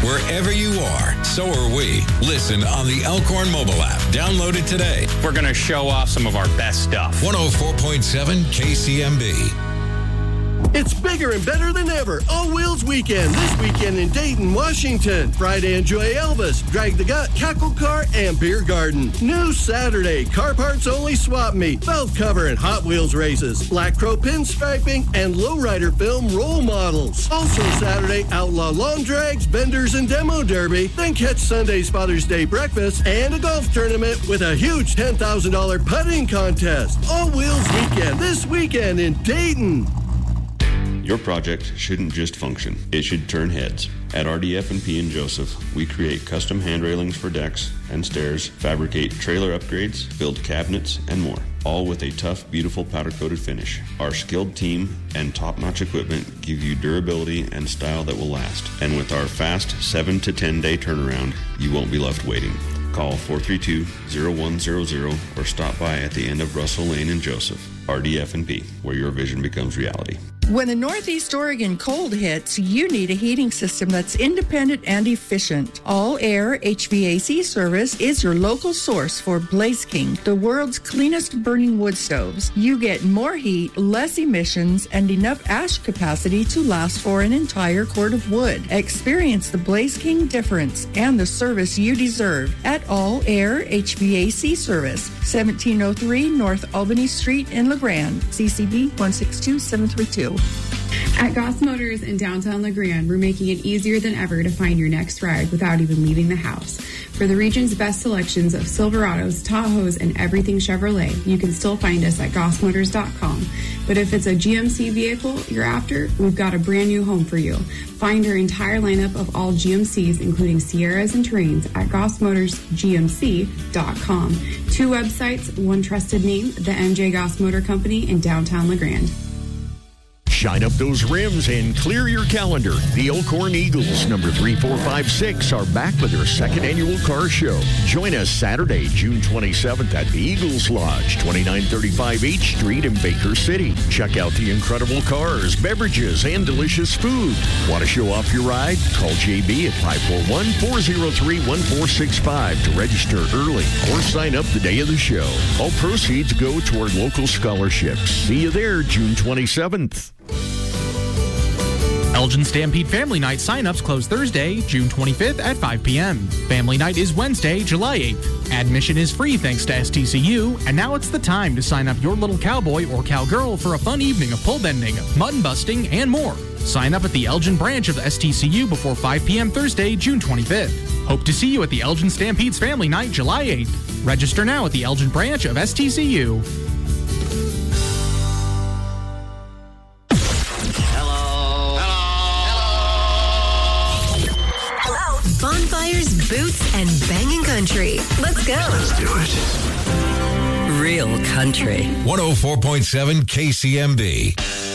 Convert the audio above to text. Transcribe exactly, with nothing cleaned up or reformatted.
Wherever you are, so are we. Listen on the Elkhorn mobile app. Download it today. We're going to show off some of our best stuff. one oh four point seven K C M B. It's bigger and better than ever. All Wheels Weekend. This weekend in Dayton, Washington. Friday, enjoy Elvis, Drag the Gut, Cackle Car, and Beer Garden. New Saturday, car parts only swap meet, belt cover, and Hot Wheels races. Black Crow pinstriping, and lowrider film role models. Also Saturday, outlaw long drags, benders, and demo derby. Then catch Sunday's Father's Day breakfast and a golf tournament with a huge ten thousand dollars putting contest. All Wheels Weekend. This weekend in Dayton. Your project shouldn't just function, it should turn heads. At R D F and P and Joseph, we create custom hand railings for decks and stairs, fabricate trailer upgrades, build cabinets, and more, all with a tough, beautiful powder-coated finish. Our skilled team and top-notch equipment give you durability and style that will last. And with our fast seven to ten day turnaround, you won't be left waiting. Call four three two, zero one zero zero or stop by at the end of Russell Lane in Joseph. R D F and P, where your vision becomes reality. When the Northeast Oregon cold hits, you need a heating system that's independent and efficient. All Air H V A C service is your local source for Blaze King, the world's cleanest burning wood stoves. You get more heat, less emissions, and enough ash capacity to last for an entire quart of wood. Experience the Blaze King difference and the service you deserve at All Air H V A C service, seventeen oh three North Albany Street in LeGrand, C C B one six two seven three two. At Goss Motors in downtown LeGrand, we're making it easier than ever to find your next ride without even leaving the house. For the region's best selections of Silverados, Tahoes, and everything Chevrolet, you can still find us at goss motors dot com. But if it's a G M C vehicle you're after, we've got a brand new home for you. Find our entire lineup of all G M Cs, including Sierras and Terrains, at goss motors g m c dot com. Two websites, one trusted name, the M J Goss Motor Company in downtown LeGrand. Shine up those rims and clear your calendar. The Elkhorn Eagles, number three four five six, are back with their second annual car show. Join us Saturday, June twenty-seventh at the Eagles Lodge, twenty-nine thirty-five H Street in Baker City. Check out the incredible cars, beverages, and delicious food. Want to show off your ride? Call J B at five four one, four oh three, one four six five to register early or sign up the day of the show. All proceeds go toward local scholarships. See you there June twenty-seventh. Elgin Stampede Family Night sign-ups close Thursday, June twenty-fifth at five p.m. Family Night is Wednesday, July eighth. Admission is free thanks to S T C U, and now it's the time to sign up your little cowboy or cowgirl for a fun evening of pole bending, mutton busting, and more. Sign up at the Elgin branch of S T C U before five p.m. Thursday, June twenty-fifth. Hope to see you at the Elgin Stampede's Family Night, July eighth. Register now at the Elgin branch of S T C U. Bonfires, boots, and banging country. Let's go. Let's do it. Real country. one oh four point seven K C M B.